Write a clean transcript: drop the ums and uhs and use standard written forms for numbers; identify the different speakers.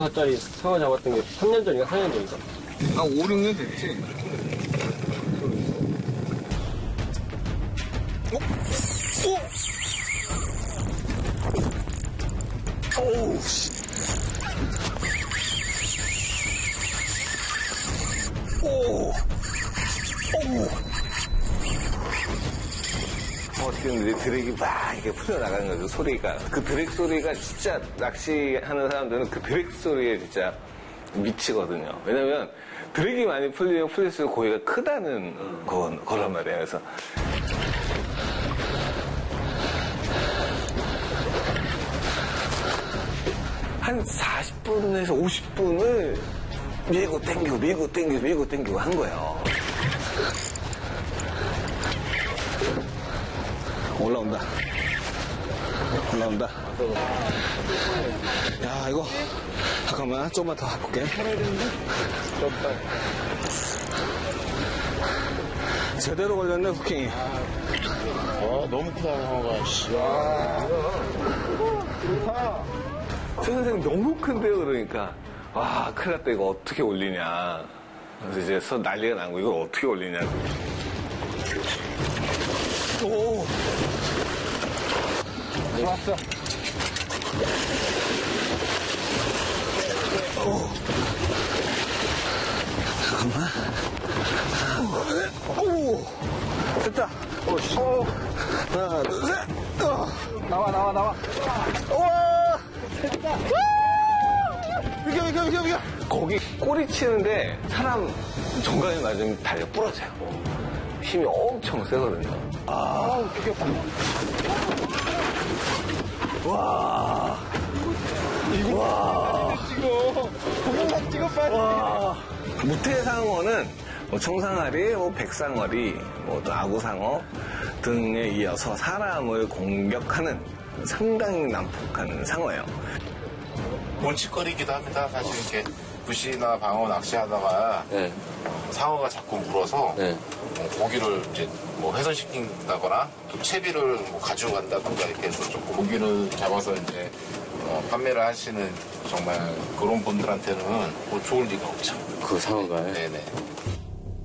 Speaker 1: 4짜리 상어 잡았던 게 3년 전인가 4년 전인가?
Speaker 2: 아, 5, 6년 됐지. 오우, 씨. 오! 오!
Speaker 3: 지금 이제 드랙이 막 이렇게 풀려나가는 거죠, 소리가. 그 드랙 소리가 진짜 낚시하는 사람들은 그 드랙 소리에 진짜 미치거든요. 왜냐면 드랙이 많이 풀리면 풀릴수록 고기가 크다는 거란 말이에요. 그래서. 한 40분에서 50분을 밀고 땡기고 한 거예요.
Speaker 2: 올라온다. 야, 이거. 잠깐만, 조금만 더 바꿀게. 제대로 걸렸네, 후킹이.
Speaker 4: 너무 크다, 상어가.
Speaker 3: 선생님 너무 큰데요, 그러니까. 와, 큰일 났다, 이거 어떻게 올리냐. 그래서 이제 난리가 나고, 이걸 어떻게 올리냐.
Speaker 2: 오!
Speaker 4: 좋았어.
Speaker 2: 잠깐만. 오! 됐다. 하나, 둘, 셋!
Speaker 4: 나와.
Speaker 2: 우와! 됐다. 비켜.
Speaker 3: 거기 꼬리 치는데 사람 정강이 맞으면 다리가 부러져요. 힘이 엄청 세거든요.
Speaker 4: 죽였다.
Speaker 2: 와.
Speaker 4: 동영상 찍어 빨리.
Speaker 3: 와. 무태상어는 뭐 청상아리, 백상어리, 또 아구상어 등에 이어서 사람을 공격하는 상당히 난폭한 상어예요.
Speaker 5: 몬칫거리기도 합니다. 사실 이렇게 부시나 방어 낚시하다가 상어가 자꾸 물어서 고기를 이제 뭐 훼손시킨다거나 또 채비를 뭐 가져간다든가 이렇게 해서 좀 고기를 잡아서 이제 판매를 하시는 정말 그런 분들한테는 뭐 좋을 리가 없죠.
Speaker 4: 그 상어가요?
Speaker 5: 네네.